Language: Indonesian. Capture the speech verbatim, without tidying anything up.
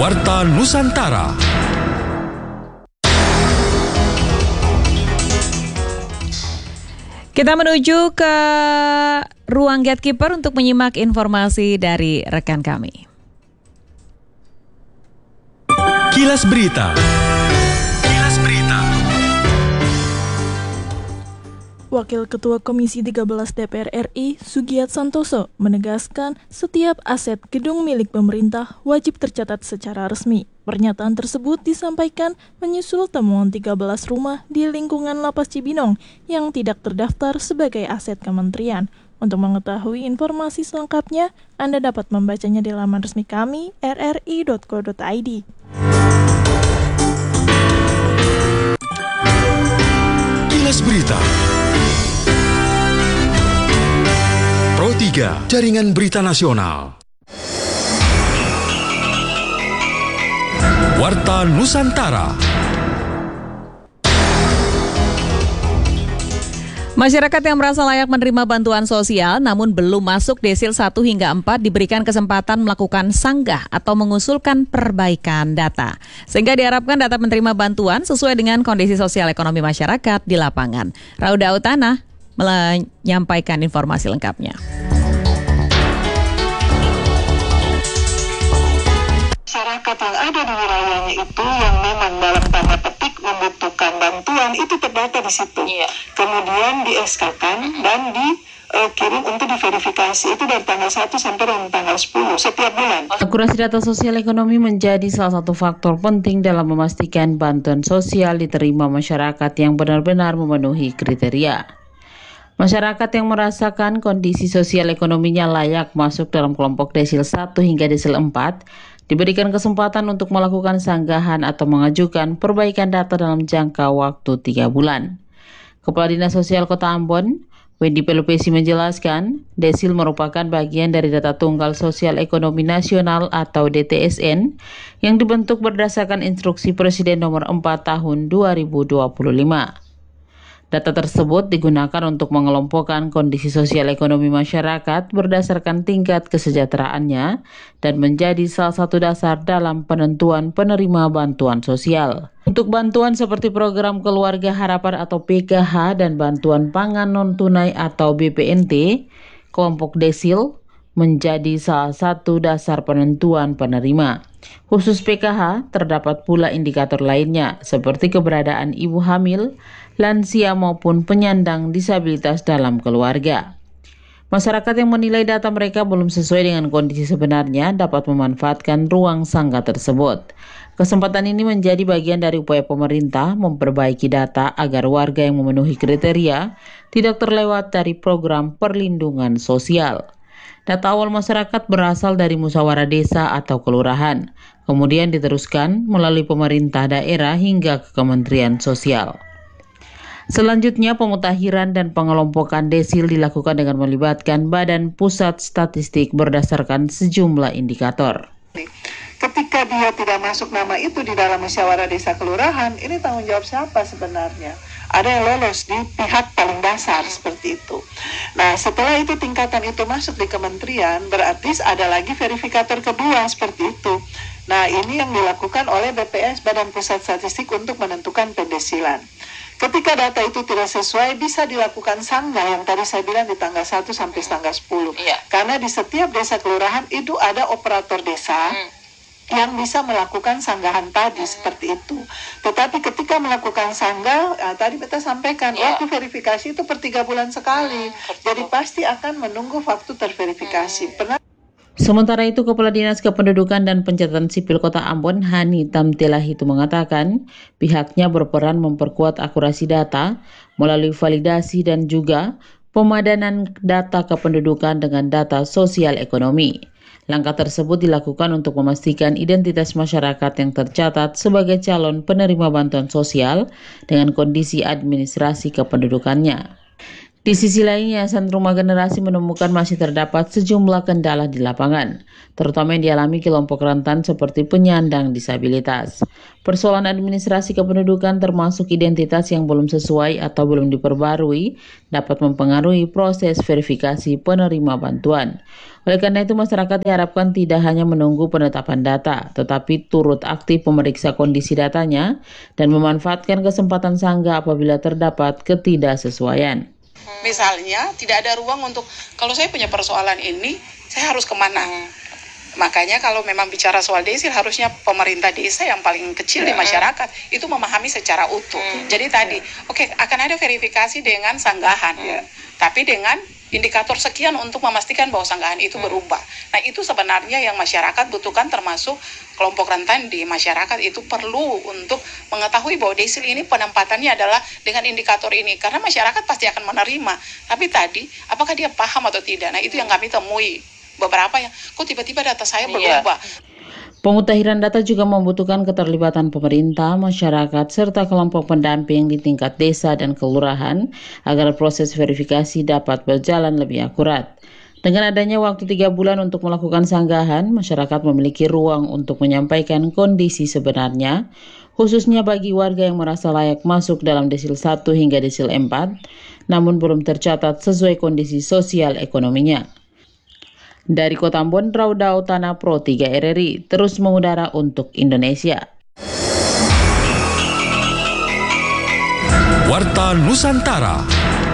Warta Nusantara. Kita menuju ke ruang gatekeeper untuk menyimak informasi dari rekan kami. Kilas Berita. Kilas Berita. Wakil Ketua Komisi tiga belas D P R R I, Sugiyat Santoso, menegaskan setiap aset gedung milik pemerintah wajib tercatat secara resmi. Pernyataan tersebut disampaikan menyusul temuan tiga belas rumah di lingkungan Lapas Cibinong yang tidak terdaftar sebagai aset kementerian. Untuk mengetahui informasi selengkapnya, Anda dapat membacanya di laman resmi kami, r r i dot co dot i d. Kilas Berita. Pro tiga, Jaringan Berita Nasional. Warta Nusantara. Masyarakat yang merasa layak menerima bantuan sosial namun belum masuk desil satu hingga empat diberikan kesempatan melakukan sanggah atau mengusulkan perbaikan data. Sehingga diharapkan dapat menerima bantuan sesuai dengan kondisi sosial ekonomi masyarakat di lapangan. Rauda Utana menyampaikan informasi lengkapnya. Masyarakat yang ada di wilayahnya itu yang memang dalam tanda petik membutuhkan bantuan itu terdata di situ. Iya. Kemudian di S K-kan dan dikirim untuk diverifikasi itu dari tanggal satu sampai dengan tanggal sepuluh setiap bulan. Akurasi data sosial ekonomi menjadi salah satu faktor penting dalam memastikan bantuan sosial diterima masyarakat yang benar-benar memenuhi kriteria. Masyarakat yang merasakan kondisi sosial ekonominya layak masuk dalam kelompok desil satu hingga desil empat diberikan kesempatan untuk melakukan sanggahan atau mengajukan perbaikan data dalam jangka waktu tiga bulan. Kepala Dinas Sosial Kota Ambon, Wendy Pelupesi menjelaskan, desil merupakan bagian dari data tunggal sosial ekonomi nasional atau D T S N yang dibentuk berdasarkan instruksi Presiden nomor empat tahun dua ribu dua puluh lima. Data tersebut digunakan untuk mengelompokkan kondisi sosial ekonomi masyarakat berdasarkan tingkat kesejahteraannya dan menjadi salah satu dasar dalam penentuan penerima bantuan sosial. Untuk bantuan seperti program Keluarga Harapan atau P K H dan bantuan pangan non-tunai atau B P N T, kelompok desil menjadi salah satu dasar penentuan penerima. Khusus P K H, terdapat pula indikator lainnya seperti keberadaan ibu hamil, lansia maupun penyandang disabilitas dalam keluarga. Masyarakat yang menilai data mereka belum sesuai dengan kondisi sebenarnya dapat memanfaatkan ruang sanggah tersebut. Kesempatan ini menjadi bagian dari upaya pemerintah memperbaiki data agar warga yang memenuhi kriteria tidak terlewat dari program perlindungan sosial. Data awal masyarakat berasal dari musyawarah desa atau kelurahan, kemudian diteruskan melalui pemerintah daerah hingga ke Kementerian Sosial. Selanjutnya, pemutakhiran dan pengelompokan desil dilakukan dengan melibatkan Badan Pusat Statistik berdasarkan sejumlah indikator. Ketika dia tidak masuk nama itu di dalam musyawarah desa kelurahan, ini tanggung jawab siapa sebenarnya? Ada yang lolos di pihak paling dasar seperti itu. Nah, setelah itu tingkatan itu masuk di kementerian, berarti ada lagi verifikator kedua seperti itu. Nah, ini yang dilakukan oleh B P S, Badan Pusat Statistik, untuk menentukan pendesilan. Ketika data itu tidak sesuai, bisa dilakukan sanggah yang tadi saya bilang di tanggal satu sampai tanggal sepuluh. Iya. Karena di setiap desa kelurahan itu ada operator desa hmm. yang bisa melakukan sanggahan tadi hmm. seperti itu. Tetapi ketika melakukan sanggah, nah, tadi kita sampaikan, yeah. waktu verifikasi itu per tiga bulan sekali. Hmm, Jadi pasti akan menunggu waktu terverifikasi. Hmm. Pernah Sementara itu, Kepala Dinas Kependudukan dan Pencatatan Sipil Kota Ambon, Hani Tamtilah itu mengatakan, pihaknya berperan memperkuat akurasi data melalui validasi dan juga pemadanan data kependudukan dengan data sosial ekonomi. Langkah tersebut dilakukan untuk memastikan identitas masyarakat yang tercatat sebagai calon penerima bantuan sosial dengan kondisi administrasi kependudukannya. Di sisi lain, Yayasan Rumah Generasi menemukan masih terdapat sejumlah kendala di lapangan, terutama yang dialami kelompok rentan seperti penyandang disabilitas. Persoalan administrasi kependudukan termasuk identitas yang belum sesuai atau belum diperbarui dapat mempengaruhi proses verifikasi penerima bantuan. Oleh karena itu, masyarakat diharapkan tidak hanya menunggu penetapan data, tetapi turut aktif memeriksa kondisi datanya dan memanfaatkan kesempatan sanggah apabila terdapat ketidaksesuaian. Misalnya tidak ada ruang untuk, kalau saya punya persoalan ini, saya harus kemana? Makanya kalau memang bicara soal desil, harusnya pemerintah desa yang paling kecil di masyarakat itu memahami secara utuh. Jadi tadi, oke, okay, akan ada verifikasi dengan sanggahan, tapi dengan indikator sekian untuk memastikan bahwa sanggahan itu berubah. Nah, itu sebenarnya yang masyarakat butuhkan, termasuk kelompok rentan di masyarakat itu perlu untuk mengetahui bahwa desil ini penempatannya adalah dengan indikator ini. Karena masyarakat pasti akan menerima. Tapi tadi, apakah dia paham atau tidak? Nah, itu yang kami temui. Beberapa yang, kok tiba-tiba data saya berubah? Pemutahiran data juga membutuhkan keterlibatan pemerintah, masyarakat, serta kelompok pendamping di tingkat desa dan kelurahan agar proses verifikasi dapat berjalan lebih akurat. Dengan adanya waktu tiga bulan untuk melakukan sanggahan, masyarakat memiliki ruang untuk menyampaikan kondisi sebenarnya, khususnya bagi warga yang merasa layak masuk dalam desil satu hingga desil empat, namun belum tercatat sesuai kondisi sosial ekonominya. Dari Kota Ambon, Rauda Utana, Pro tiga R R I, terus mengudara untuk Indonesia. Warta Nusantara.